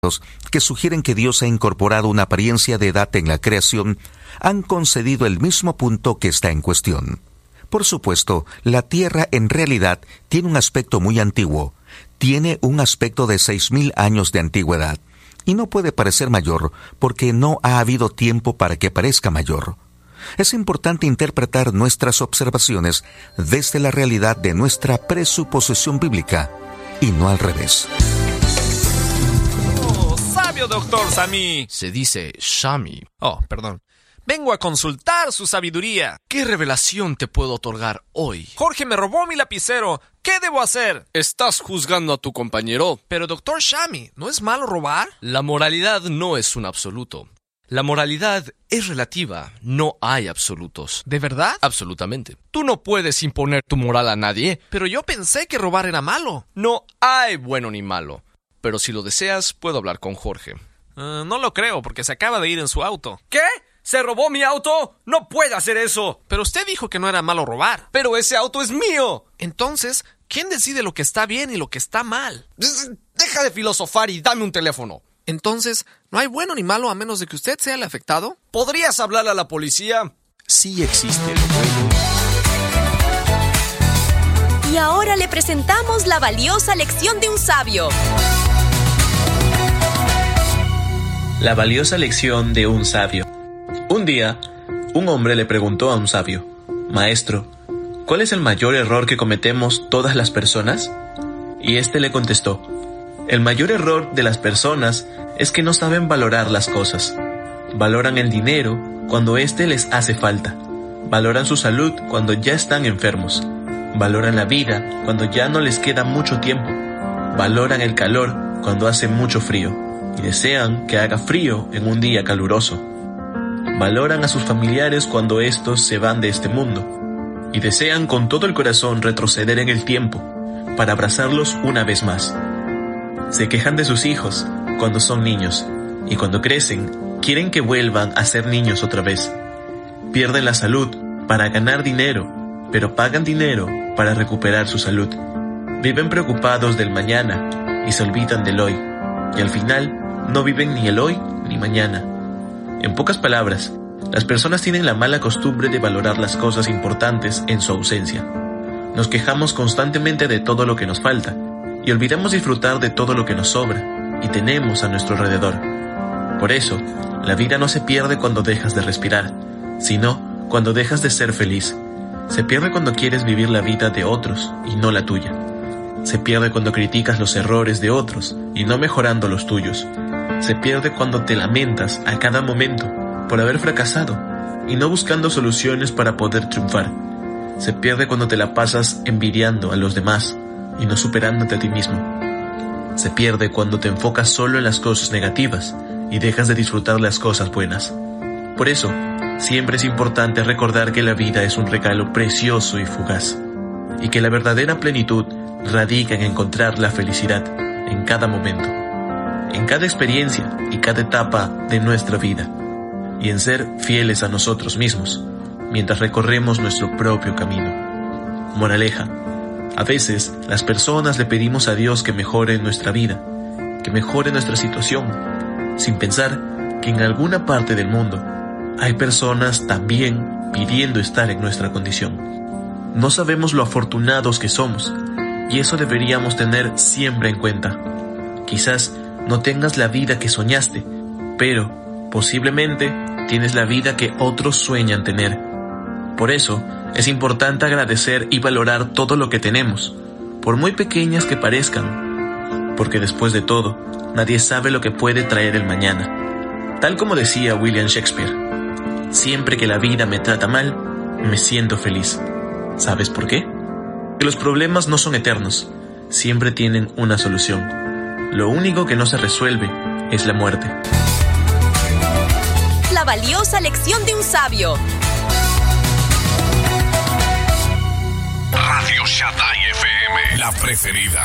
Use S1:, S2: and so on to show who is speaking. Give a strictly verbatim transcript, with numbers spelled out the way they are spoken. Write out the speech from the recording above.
S1: que sugieren que Dios ha incorporado una apariencia de edad en la creación han concedido el mismo punto que está en cuestión. Por supuesto, la Tierra en realidad tiene un aspecto muy antiguo. Tiene un aspecto de seis mil años de antigüedad, y no puede parecer mayor porque no ha habido tiempo para que parezca mayor. Es importante interpretar nuestras observaciones desde la realidad de nuestra presuposición bíblica, y no al revés.
S2: Oh, sabio doctor Sami.
S3: Se dice Shami.
S2: Oh, perdón. Vengo a consultar su sabiduría.
S3: ¿Qué revelación te puedo otorgar hoy?
S2: Jorge me robó mi lapicero. ¿Qué debo hacer?
S3: Estás juzgando a tu compañero.
S2: Pero doctor Shami, ¿no es malo robar?
S3: La moralidad no es un absoluto. La moralidad es relativa, no hay absolutos.
S2: ¿De verdad?
S3: Absolutamente. Tú no puedes imponer tu moral a nadie.
S2: Pero yo pensé que robar era malo.
S3: No hay bueno ni malo. Pero si lo deseas, puedo hablar con Jorge.
S2: Uh, no lo creo, porque se acaba de ir en su auto.
S4: ¿Qué? ¿Se robó mi auto? ¡No puede hacer eso!
S2: Pero usted dijo que no era malo robar.
S4: ¡Pero ese auto es mío!
S2: Entonces, ¿quién decide lo que está bien y lo que está mal?
S4: Deja de filosofar y dame un teléfono.
S2: Entonces, ¿no hay bueno ni malo a menos de que usted sea el afectado?
S4: ¿Podrías hablar a la policía?
S3: Sí existe lo bueno.
S5: Y ahora le presentamos la valiosa lección de un sabio.
S6: La valiosa lección de un sabio. Un día, un hombre le preguntó a un sabio: Maestro, ¿cuál es el mayor error que cometemos todas las personas? Y éste le contestó: El mayor error de las personas es que no saben valorar las cosas. Valoran el dinero cuando éste les hace falta. Valoran su salud cuando ya están enfermos. Valoran la vida cuando ya no les queda mucho tiempo. Valoran el calor cuando hace mucho frío y desean que haga frío en un día caluroso. Valoran a sus familiares cuando estos se van de este mundo y desean con todo el corazón retroceder en el tiempo para abrazarlos una vez más. Se quejan de sus hijos cuando son niños y cuando crecen quieren que vuelvan a ser niños otra vez. Pierden la salud para ganar dinero, pero pagan dinero para recuperar su salud. Viven preocupados del mañana y se olvidan del hoy, y al final no viven ni el hoy ni mañana. En pocas palabras, las personas tienen la mala costumbre de valorar las cosas importantes en su ausencia. Nos quejamos constantemente de todo lo que nos falta y olvidamos disfrutar de todo lo que nos sobra y tenemos a nuestro alrededor. Por eso, la vida no se pierde cuando dejas de respirar, sino cuando dejas de ser feliz. Se pierde cuando quieres vivir la vida de otros y no la tuya. Se pierde cuando criticas los errores de otros y no mejorando los tuyos. Se pierde cuando te lamentas a cada momento por haber fracasado y no buscando soluciones para poder triunfar. Se pierde cuando te la pasas envidiando a los demás y no superándote a ti mismo. Se pierde cuando te enfocas solo en las cosas negativas y dejas de disfrutar las cosas buenas. Por eso, siempre es importante recordar que la vida es un regalo precioso y fugaz, y que la verdadera plenitud radica en encontrar la felicidad en cada momento, en cada experiencia y cada etapa de nuestra vida, y en ser fieles a nosotros mismos mientras recorremos nuestro propio camino. Moraleja: a veces las personas le pedimos a Dios que mejore nuestra vida, que mejore nuestra situación, sin pensar que en alguna parte del mundo hay personas también pidiendo estar en nuestra condición. No sabemos lo afortunados que somos, y eso deberíamos tener siempre en cuenta. Quizás no tengas la vida que soñaste, pero posiblemente tienes la vida que otros sueñan tener. Por eso, es importante agradecer y valorar todo lo que tenemos, por muy pequeñas que parezcan, porque después de todo, nadie sabe lo que puede traer el mañana. Tal como decía William Shakespeare: siempre que la vida me trata mal, me siento feliz. ¿Sabes por qué? Que los problemas no son eternos, siempre tienen una solución. Lo único que no se resuelve es la muerte.
S5: La valiosa lección de un sabio.
S7: Radio Shaddai F M, la preferida.